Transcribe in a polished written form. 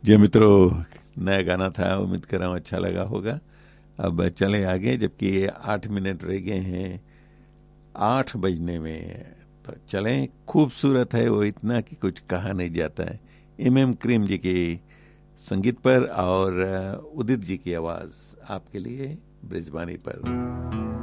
जी मित्रों, नया गाना था, उम्मीद कर रहा हूँ अच्छा लगा होगा। अब चलें आगे, जबकि 8 मिनट रह गए हैं 8 बजने में। तो चलें, खूबसूरत है वो इतना कि कुछ कहा नहीं जाता है। एम क्रीम जी की संगीत पर और उदित जी की आवाज़ आपके लिए ब्रिजबानी पर।